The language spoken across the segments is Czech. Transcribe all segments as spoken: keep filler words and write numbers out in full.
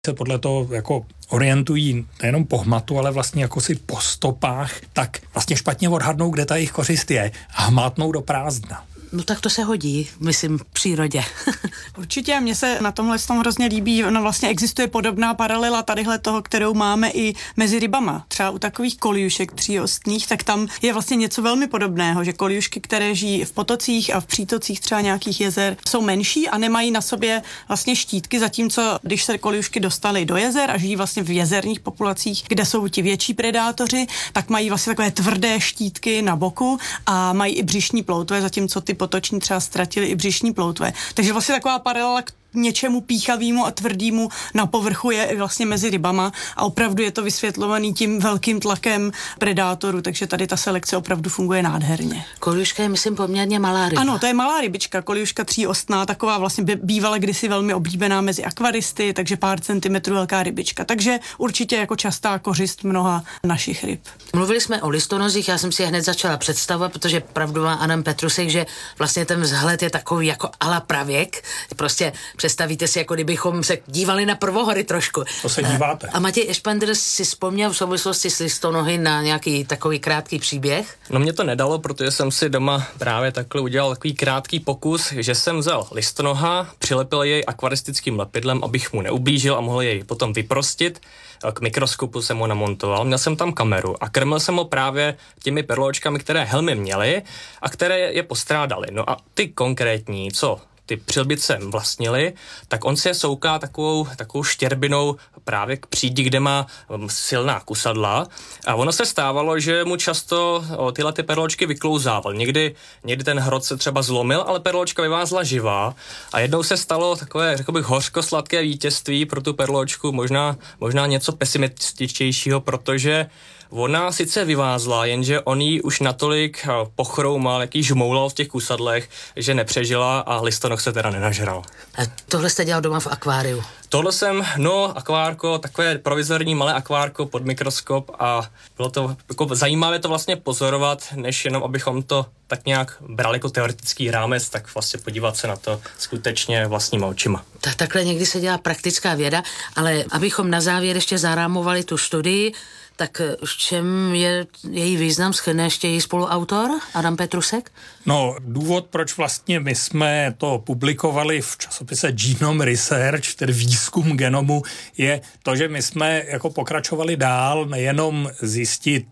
se podle toho jako orientují nejenom po hmatu, ale vlastně jako si po stopách, tak vlastně špatně odhadnou, kde ta jejich kořist je a hmátnou do prázdna. No tak to se hodí, myslím, v přírodě. Určitě, mně se na tomhle tom hrozně líbí, no vlastně existuje podobná paralela tadyhle toho, kterou máme i mezi rybama. Třeba u takových koljušek tříostných, tak tam je vlastně něco velmi podobného, že koljušky, které žijí v potocích a v přítocích třeba nějakých jezer, jsou menší a nemají na sobě vlastně štítky, zatímco když se koljušky dostaly do jezer a žijí vlastně v jezerních populacích, kde jsou ti větší predátoři, tak mají vlastně takové tvrdé štítky na boku a mají i břišní ploutve, zatímco ty potoční třeba ztratili i břišní ploutve. Takže vlastně taková paralela k něčemu píchavému a tvrdému na povrchu je vlastně mezi rybama a opravdu je to vysvětlovaný tím velkým tlakem predátoru, takže tady ta selekce opravdu funguje nádherně. Koljuška je, myslím, poměrně malá ryba. Ano, to je malá rybička, koljuška tříostná, taková vlastně bývala kdysi velmi oblíbená mezi akvaristy, takže pár centimetrů velká rybička. Takže určitě jako častá kořist mnoha našich ryb. Mluvili jsme o listonozích, já jsem si je hned začala představovat, protože pravdu má Adam Petrusek, že vlastně ten vzhled je takový jako ala pravěk, prostě představíte si, jako kdybychom se dívali na prvohory trošku. To se díváte. A Matěj Ešpander si vzpomněl v souvislosti s listonohy na nějaký takový krátký příběh? No mě to nedalo, protože jsem si doma právě takhle udělal takový krátký pokus, že jsem vzal listonoha, přilepil jej akvaristickým lepidlem, abych mu neublížil a mohl jej potom vyprostit. K mikroskopu jsem ho namontoval, měl jsem tam kameru a krmil jsem ho právě těmi perločkami, které helmy měly a které je postrádaly. No a ty konkrétní, co ty přilbice vlastnili, tak on si je souká takovou, takovou štěrbinou právě k přídi, kde má silná kusadla a ono se stávalo, že mu často o, tyhle ty perločky vyklouzával. Někdy, někdy ten hrot se třeba zlomil, ale perločka vyvázla živá a jednou se stalo takové, řekl bych, hořko-sladké vítězství pro tu perločku, možná, možná něco pesimističtějšího, protože ona sice vyvázla, jenže on jí už natolik pochroumal, jaký žmoulal v těch kusadlech, že nepřežila a listonoh se teda nenažral. A tohle jste dělal doma v akváriu? Tohle jsem, no, akvárko, takové provizorní malé akvárko pod mikroskop a bylo to jako zajímavé to vlastně pozorovat, než jenom abychom to tak nějak brali jako teoretický rámec, tak vlastně podívat se na to skutečně vlastníma očima. Tak takhle někdy se dělá praktická věda, ale abychom na závěr ještě zarámovali tu studii, tak v čem je její význam, shrne ještě její spoluautor Adam Petrusek? No, důvod, proč vlastně my jsme to publikovali v časopise Genome Research, tedy výzkum genomu, je to, že my jsme jako pokračovali dál, nejenom zjistit,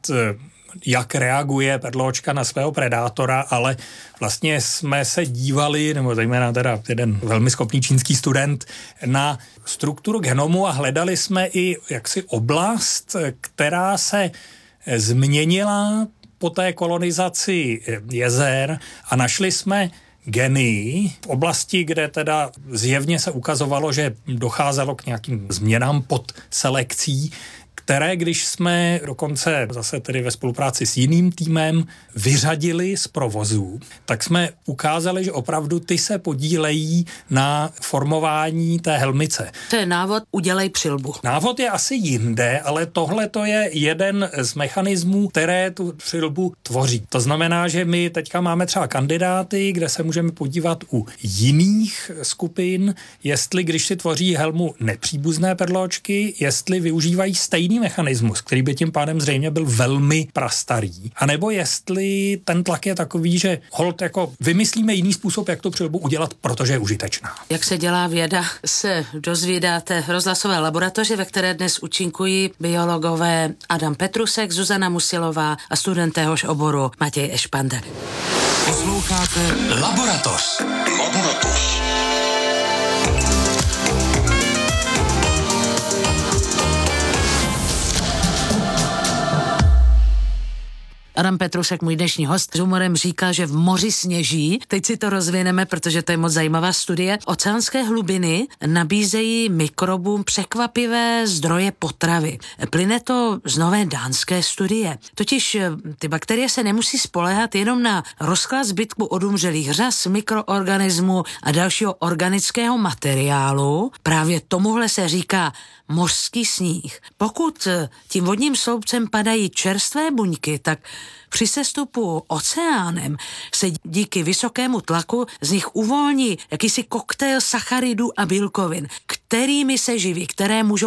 jak reaguje perločka na svého predátora, ale vlastně jsme se dívali, nebo zejména teda jeden velmi schopný čínský student, na strukturu genomu a hledali jsme i jaksi oblast, která se změnila po té kolonizaci jezer a našli jsme geny v oblasti, kde teda zjevně se ukazovalo, že docházelo k nějakým změnám pod selekcí, které, když jsme dokonce zase tedy ve spolupráci s jiným týmem vyřadili z provozu, tak jsme ukázali, že opravdu ty se podílejí na formování té helmice. To je návod, udělej přilbu. Návod je asi jinde, ale tohle to je jeden z mechanismů, které tu přilbu tvoří. To znamená, že my teďka máme třeba kandidáty, kde se můžeme podívat u jiných skupin, jestli když si tvoří helmu nepříbuzné perločky, jestli využívají stejný mechanismus, který by tím pádem zřejmě byl velmi prastarý. A nebo jestli ten tlak je takový, že holt jako vymyslíme jiný způsob, jak tu přilbu udělat, protože je užitečná. Jak se dělá věda, se dozvídáte v rozhlasové laboratoři, ve které dnes účinkují biologové Adam Petrusek, Zuzana Musilová a student téhož oboru Matěj Ešpander. Posloucháte Laboratoř. Laboratoř. Adam Petrusek, můj dnešní host, s humorem říká, že v moři sněží. Teď si to rozvineme, protože to je moc zajímavá studie. Oceánské hlubiny nabízejí mikrobům překvapivé zdroje potravy. Plyne to z nové dánské studie. Totiž ty bakterie se nemusí spoléhat jenom na rozklad zbytku odumřelých řas, mikroorganismů a dalšího organického materiálu. Právě tomuhle se říká mořský sníh. Pokud tím vodním sloupcem padají čerstvé buňky, tak Při sestupu oceánem se díky vysokému tlaku z nich uvolní jakýsi koktejl sacharidů a bílkovin, kterými se živí, které můžou